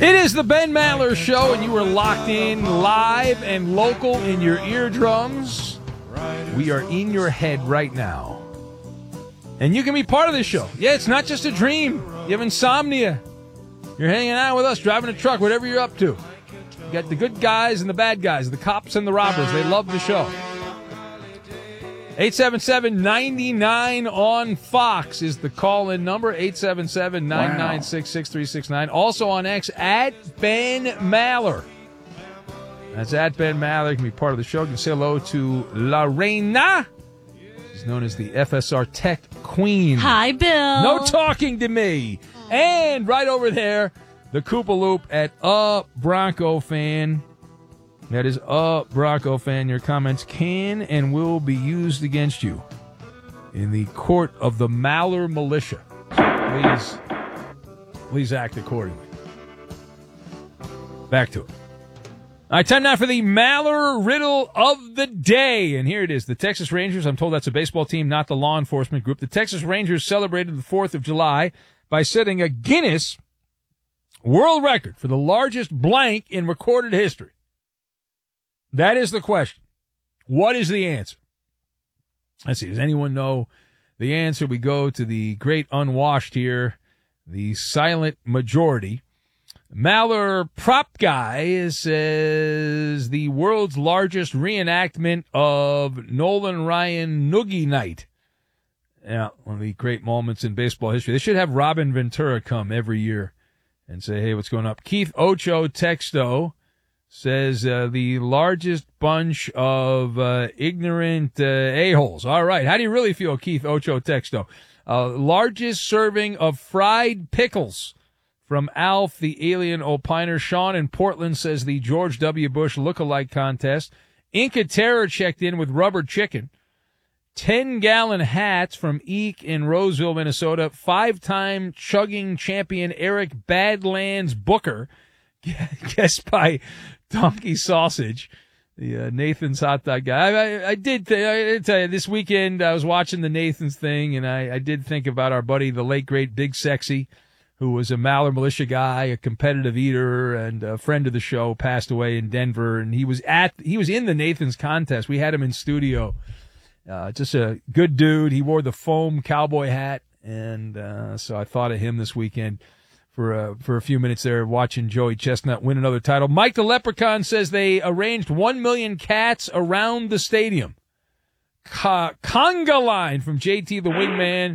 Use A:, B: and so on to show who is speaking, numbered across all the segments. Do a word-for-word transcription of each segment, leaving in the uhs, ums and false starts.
A: It is the Ben Maller Show, and you are locked in live and local in your eardrums. We are in your head right now. And you can be part of this show. Yeah, it's not just a dream. You have insomnia. You're hanging out with us, driving a truck, whatever you're up to. You got the good guys and the bad guys, the cops and the robbers. They love the show. eight seven seven, nine nine on Fox is the call-in number, eight seven seven, nine nine six, six three six nine. Also on X, at Ben Maller. That's at Ben Maller. You can be part of the show. You can say hello to Lorena. She's known as the F S R Tech Queen.
B: Hi, Bill.
A: No talking to me. And right over there, the Koopa Loop at A Bronco Fan. That is A Bronco Fan. Your comments can and will be used against you in the court of the Maller Militia. Please, please act accordingly. Back to it. All right, time now for the Maller Riddle of the Day. And here it is. The Texas Rangers, I'm told that's a baseball team, not the law enforcement group. The Texas Rangers celebrated the fourth of July by setting a Guinness World Record for the largest blank in recorded history. That is the question. What is the answer? Let's see. Does anyone know the answer? We go to the great unwashed here, the silent majority. Maller Prop Guy says the world's largest reenactment of Nolan Ryan Noogie Night. Yeah, one of the great moments in baseball history. They should have Robin Ventura come every year and say, hey, what's going up? Keith Ocho Texto says uh, the largest bunch of uh, ignorant uh, a-holes. All right. How do you really feel, Keith Ocho Texto? Uh, largest serving of fried pickles from Alf, the alien opiner. Sean in Portland says the George W. Bush look-alike contest. Inca Terror checked in with rubber chicken. ten-gallon hats from Eek in Roseville, Minnesota. Five-time chugging champion Eric Badlands Booker, guessed by Donkey Sausage, the uh, Nathan's hot dog guy. I, I, I did th- I did tell you, this weekend I was watching the Nathan's thing, and I, I did think about our buddy, the late, great Big Sexy, who was a Maller Militia guy, a competitive eater, and a friend of the show, passed away in Denver, and he was at he was in the Nathan's contest. We had him in studio. Uh, just a good dude. He wore the foam cowboy hat, and uh, so I thought of him this weekend for uh, for a few minutes there, watching Joey Chestnut win another title. Mike the Leprechaun says they arranged one million cats around the stadium. Ka- conga line from J T the Wingman.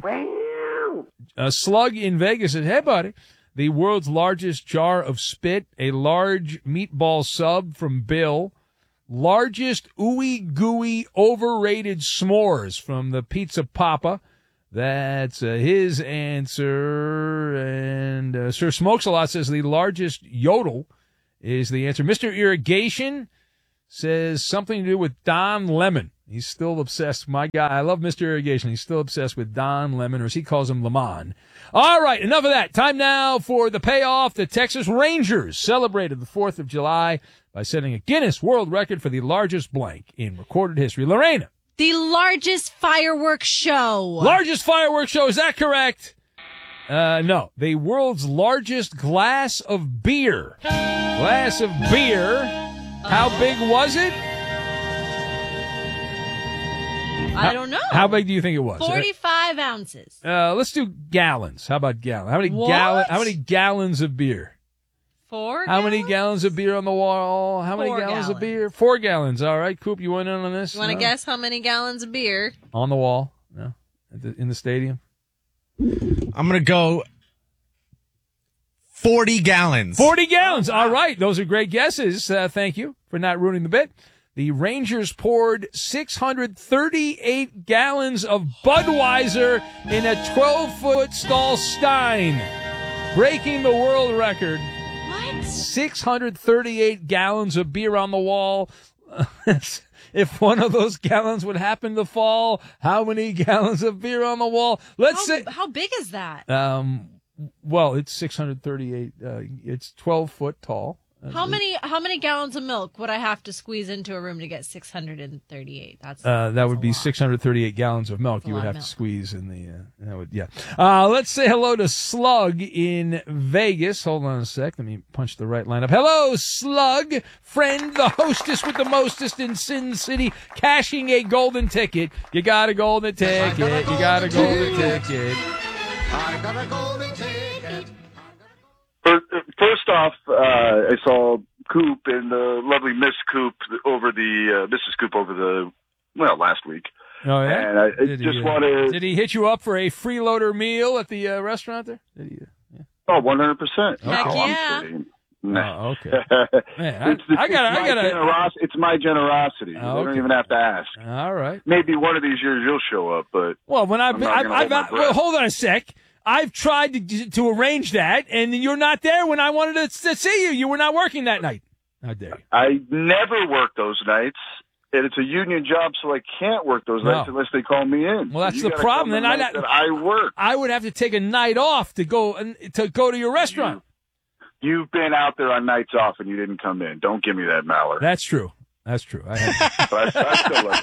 A: A Slug in Vegas says, hey, buddy, the world's largest jar of spit, a large meatball sub from Bill. Largest ooey gooey overrated s'mores from the Pizza Papa. That's uh, his answer. And uh, Sir Smokes-A-Lot says the largest yodel is the answer. Mister Irrigation says something to do with Don Lemon. He's still obsessed. My guy, I love Mister Irrigation. He's still obsessed with Don Lemon, or as he calls him, Lemon. All right, enough of that. Time now for the payoff. The Texas Rangers celebrated the fourth of July by setting a Guinness World Record for the largest blank in recorded history. Lorena.
B: The largest fireworks show.
A: Largest fireworks show. Is that correct? Uh, no. The world's largest glass of beer. Glass of beer. How big was it?
B: I don't know.
A: How big do you think it was?
B: forty-five ounces.
A: Uh, let's do gallons. How about gallons? How many
B: What?
A: gallon? How many gallons of beer?
B: Four
A: How
B: gallons?
A: many gallons of beer on the wall? How many
B: Four
A: gallons
B: gallons.
A: of beer? Four gallons. All right, Coop, you went in on this?
B: You want to
A: No?
B: guess how many gallons of beer?
A: On the wall? No. At the, in the stadium?
C: I'm going to go forty gallons.
A: forty gallons. All right. Those are great guesses. Uh, thank you for not ruining the bit. The Rangers poured six hundred thirty-eight gallons of Budweiser in a twelve-foot stall stein, breaking the world record.
B: What?
A: six hundred thirty-eight gallons of beer on the wall. If one of those gallons would happen to fall, how many gallons of beer on the wall? Let's
B: How,
A: say.
B: how big is that?
A: Um, well, it's six hundred thirty-eight. Uh, it's twelve foot tall.
B: How many how many gallons of milk would I have to squeeze into a room to get six hundred thirty-eight? That's
A: Uh, that
B: that's
A: would
B: a
A: be
B: lot.
A: six hundred thirty-eight gallons of milk
B: That's a
A: you would
B: lot
A: have
B: of
A: to
B: milk.
A: squeeze in the, uh, that would, yeah. Uh, let's say hello to Slug in Vegas. Hold on a sec. Let me punch the right line up. Hello, Slug, friend, the hostess with the mostest in Sin City, cashing a golden ticket. You got a golden ticket. You got a golden ticket.
D: I got a golden ticket.
E: First, first off, uh, I saw Coop and the lovely Miss Coop over the uh, Missus Coop over the well last week,
A: Oh, yeah?
E: and I, I
A: Did he,
E: just
A: uh,
E: want to.
A: Did he hit you up for a freeloader meal at the uh, restaurant there? Did he? Uh,
E: Oh, one hundred percent.
B: Heck
E: No,
B: yeah.
E: I'm kidding.
A: Oh, okay. Man, I,
E: it's, it's,
A: I gotta,
E: it's
A: I
E: my
A: gotta.
E: generos- It's my generosity.
A: Oh,
E: They
A: okay.
E: don't even have to ask.
A: All right.
E: Maybe one of these years you'll show up, but
A: Well, when I've
E: I'm
A: been,
E: not
A: I've,
E: gonna
A: I've,
E: hold my
A: I've well,
E: breath.
A: hold on a sec. I've tried to to arrange that, and you're not there when I wanted to, to see you. You were not working that night. How dare you?
E: I never work those nights. And it's a union job, so I can't work those
A: No.
E: nights unless they call me in.
A: Well, that's
E: You
A: the
E: gotta
A: problem.
E: come
A: Then
E: the
A: I-
E: night that I work.
A: I would have to take a night off to go and to go to your restaurant.
E: You've been out there on nights off and you didn't come in. Don't give me that mallet.
A: That's true. That's true. I have,
E: But I, I still love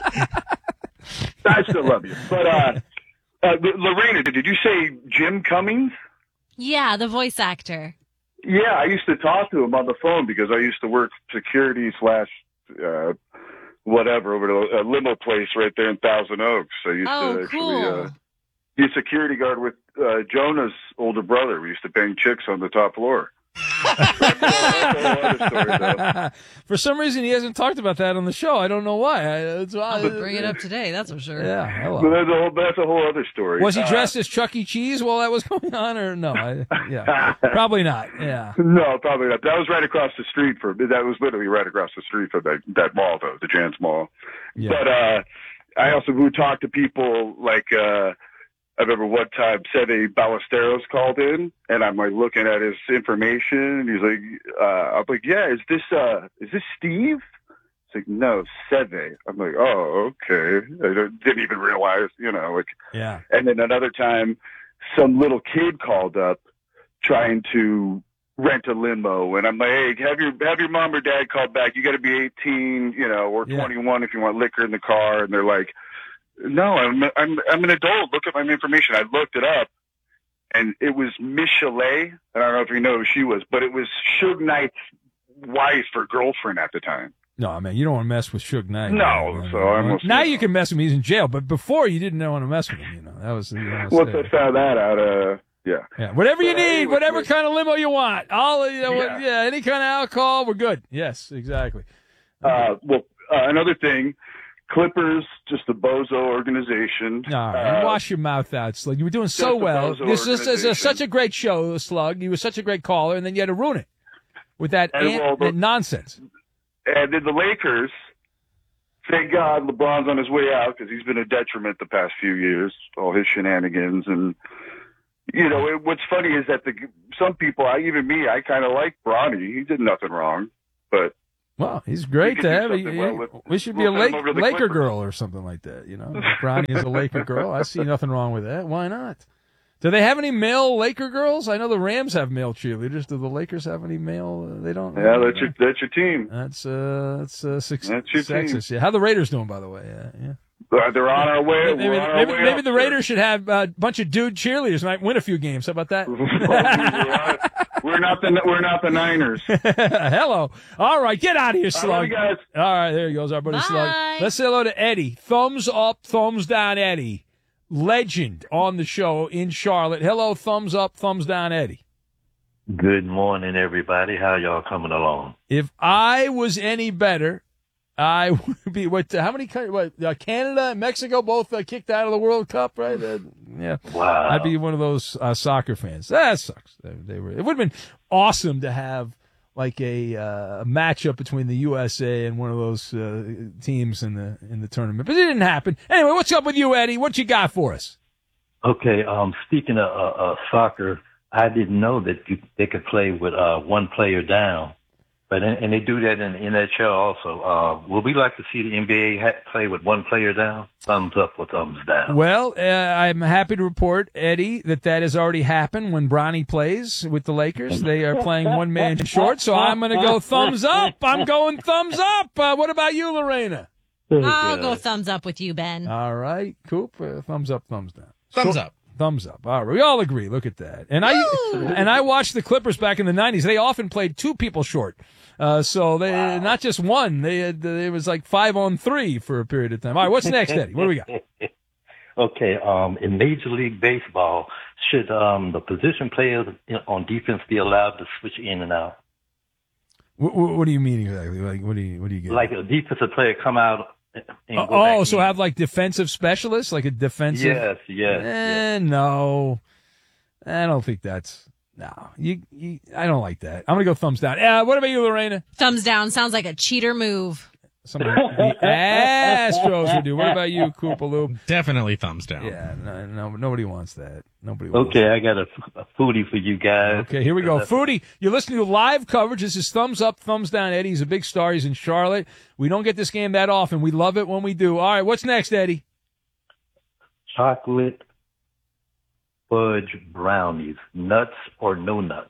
E: you. I still love you. But uh, uh, Lorena, did you say Jim Cummings?
B: Yeah, the voice actor.
E: Yeah, I used to talk to him on the phone because I used to work security slash uh, whatever over the uh, limo place right there in Thousand Oaks. I used
B: Oh,
E: to actually
B: cool.
E: uh, be a security guard with uh, Jonah's older brother. We used to bang chicks on the top floor. That's a whole other story, though.
A: For some reason, he hasn't talked about that on the show. I don't know why. I, it's,
B: I'll bring it up today, that's for sure.
A: Yeah.
E: But
A: Hello.
E: that's a whole that's a whole other story.
A: Was he
E: Uh,
A: dressed as Chuck E. Cheese while that was going on, or no? I, yeah, probably not. Yeah.
E: No, probably not. That was right across the street from. That was literally right across the street from that that mall, though, the Jans Mall.
A: Yeah.
E: But uh, I also would talk to people like uh, I remember one time Seve Ballesteros called in, and I'm like looking at his information, and he's like, uh, I'm like, yeah, is this uh, is this Steve? It's like, no, Seve. I'm like, oh, okay. I don't- didn't even realize, you know, like.
A: Yeah.
E: And then another time, some little kid called up trying to rent a limo, and I'm like, hey, have your have your mom or dad call back. You got to be eighteen, you know, or
A: Yeah.
E: twenty-one if you want liquor in the car. And they're like, no, I'm I'm I'm an adult. Look at my information. I looked it up, and it was Miss Chalet. I don't know if you know who she was, but it was Suge Knight's wife or girlfriend at the time.
A: No, man, you don't want to mess with Suge Knight.
E: No,
A: man.
E: so I almost-
A: now you can mess with him. He's in jail, but before you didn't want to mess with him. You know that was. You know,
E: Once
A: so-
E: I found that out, uh, yeah.
A: yeah, whatever you
E: So
A: need,
E: anyway,
A: whatever
E: wait.
A: kind of limo you want. All you know,
E: Yeah.
A: yeah. any kind of alcohol, we're good. Yes, exactly.
E: Uh, well, uh, another thing, Clippers, just a bozo organization.
A: All right,
E: Uh,
A: wash your mouth out, Slug. You were doing
E: just
A: so
E: a
A: well.
E: bozo
A: This, this is a,
E: organization.
A: such a great show, Slug. You were such a great caller, and then you had to ruin it with that,
E: And,
A: ant-
E: well, the-
A: that nonsense.
E: And then the Lakers, thank God LeBron's on his way out because he's been a detriment the past few years, all his shenanigans. And, you know, it, what's funny is that the some people, I, even me, I kind of like Bronny. He did nothing wrong. But
A: Well, he's great
E: could
A: to
E: do
A: have.
E: something
A: He-
E: well with-
A: we should be
E: we'll
A: a
E: send him
A: Lake,
E: over to the
A: Laker
E: Clippers.
A: girl or something like that. You know, If Bronny is a Laker girl. I see nothing wrong with that. Why not? Do they have any male Laker girls? I know the Rams have male cheerleaders. Do the Lakers have any male? Uh, they don't.
E: yeah, that's your that's your team.
A: That's uh, that's uh, six,
E: That's your team.
A: sexist. Yeah, how the Raiders doing, by the way? Yeah, yeah.
E: Uh, they're on our way.
A: Maybe,
E: We're on our
A: maybe,
E: way
A: maybe
E: up,
A: the
E: sir.
A: Raiders should have a bunch of dude cheerleaders. Might win a few games. How about that?
E: We're not the we're not the Niners.
A: Hello. All right, get out of here,
E: I love
A: Slug.
E: you guys.
A: All right, there he goes, our buddy
B: Bye.
A: Slug. Let's say hello to Eddie. Thumbs up, thumbs down, Eddie. Legend on the show in Charlotte. Hello, thumbs up, thumbs down, Eddie.
F: Good morning, everybody. How y'all coming along?
A: If I was any better, I would be. What? How many countries? What? Uh, Canada and Mexico both uh, kicked out of the World Cup, right? Uh, yeah.
F: Wow.
A: I'd be one of those uh, soccer fans. That sucks. They, they were. It would have been awesome to have like a, uh, a matchup between the U S A and one of those uh, teams in the in the tournament, but it didn't happen. Anyway, what's up with you, Eddie? What you got for us?
F: Okay. Um, speaking of uh, uh, soccer, I didn't know that you, they could play with uh, one player down. But and they do that in the N H L also. Uh, would we like to see the N B A ha- play with one player down? Thumbs up or thumbs down?
A: Well, uh, I'm happy to report, Eddie, that that has already happened when Bronny plays with the Lakers. They are playing one man short, so I'm going to go thumbs up. I'm going thumbs up. Uh, what about you, Lorena?
B: I'll go thumbs up with you, Ben.
A: All right, Coop. Uh, thumbs up, thumbs down.
C: Thumbs
A: So-
C: up.
A: Thumbs up. All right, we all agree. Look at that. And I and I watched the Clippers back in the nineties. They often played two people short, uh, so they wow. not just one. They had, it was like five on three for a period of time. All right, what's next, Eddie? What do we got?
F: Okay, um, in Major League Baseball, should um, the position players on defense be allowed to switch in and out?
A: What, what, what do you mean exactly? Like, what do you what do you get?
F: Like a defensive player come out.
A: Uh, oh, so in. Have like defensive specialists, like a defensive.
F: Yes, yes.
A: Eh,
F: yes.
A: No, I don't think that's. No, you, you. I don't like that. I'm gonna go thumbs down. Uh, what about you, Lorena?
B: Thumbs down. Sounds like a cheater move.
A: Somebody, the Astros would do. What about you, Koopaloo?
C: Definitely thumbs down.
A: Yeah, no, no, nobody wants that. Nobody wants
F: Okay,
A: that.
F: I got a, a foodie for you guys.
A: Okay, here we go. Foodie, you're listening to live coverage. This is thumbs up, thumbs down. Eddie's a big star. He's in Charlotte. We don't get this game that often. We love it when we do. All right, what's next, Eddie?
F: Chocolate fudge brownies, nuts or no nuts?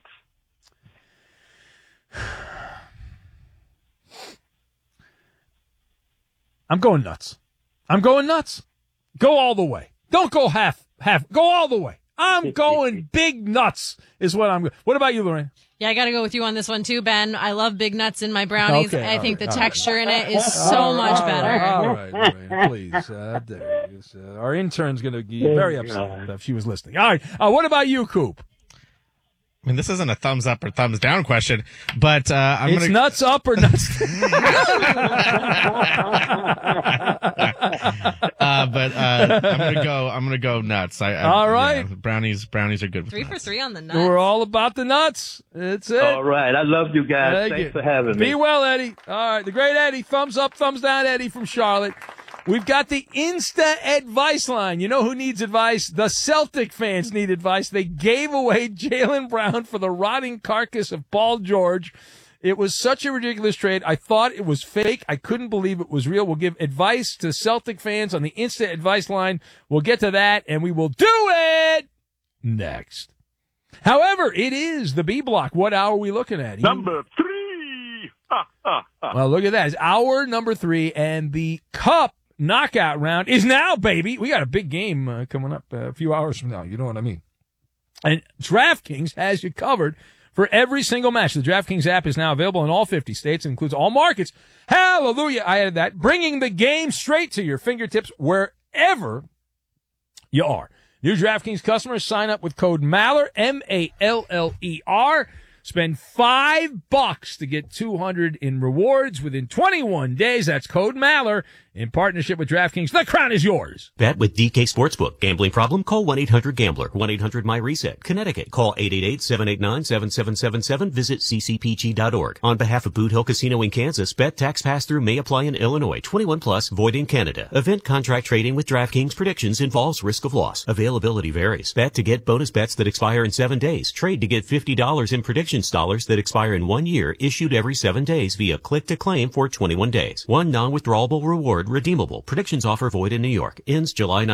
A: I'm going nuts. I'm going nuts. Go all the way. Don't go half, half. Go all the way. I'm going big nuts is what I'm going. What about you, Lorraine?
B: Yeah, I got to go with you on this one too, Ben. I love big nuts in my brownies.
A: Okay,
B: I think
A: right,
B: the
A: all
B: texture
A: right.
B: in it is so
A: All
B: much
A: right,
B: better.
A: All right, Lorraine, please. Uh, there it is. Uh, our intern's going to be very upset if she was listening. All right. Uh, what about you, Coop?
C: I mean, this isn't a thumbs up or thumbs down question, but uh, I'm
A: it's
C: gonna
A: nuts up or nuts down?
C: uh, but uh, I'm gonna go. I'm gonna go nuts. I, I,
A: All right.
C: you know, brownies. Brownies are good. With
B: Three
C: nuts.
B: for three on the nuts.
A: We're all about the nuts. That's it.
F: All right. I love you guys.
A: Thank
F: Thanks
A: you.
F: for having me.
A: Be well, Eddie. All right. The great Eddie. Thumbs up, thumbs down, Eddie from Charlotte. We've got the Insta advice line. You know who needs advice? The Celtic fans need advice. They gave away Jaylen Brown for the rotting carcass of Paul George. It was such a ridiculous trade. I thought it was fake. I couldn't believe it was real. We'll give advice to Celtic fans on the Insta advice line. We'll get to that, and we will do it next. However, it is the B block. What hour are we looking at?
F: Number three.
A: Well, look at that. It's hour number three, and the cup knockout round is now, baby. We got a big game uh, coming up uh, a few hours from now. You know what I mean? And DraftKings has you covered for every single match. The DraftKings app is now available in all fifty states and includes all markets. Hallelujah. I added that. Bringing the game straight to your fingertips wherever you are. New DraftKings customers sign up with code Maller, M A L L E R. Spend five bucks to get two hundred in rewards within twenty-one days. That's code Maller in partnership with DraftKings. The crown is yours.
G: Bet with D K Sportsbook. Gambling problem? Call one eight hundred gambler. one eight hundred my reset. Connecticut. Call eight eight eight, seven eight nine, seven seven seven seven. Visit c c p g dot org. On behalf of Boot Hill Casino in Kansas, bet tax pass-through may apply in Illinois. twenty-one plus, void in Canada. Event contract trading with DraftKings predictions involves risk of loss. Availability varies. Bet to get bonus bets that expire in seven days. Trade to get fifty dollars in predictions dollars that expire in one year, issued every seven days via click to claim for twenty-one days. One non-withdrawable reward redeemable. Predictions offer void in New York. Ends July ninth.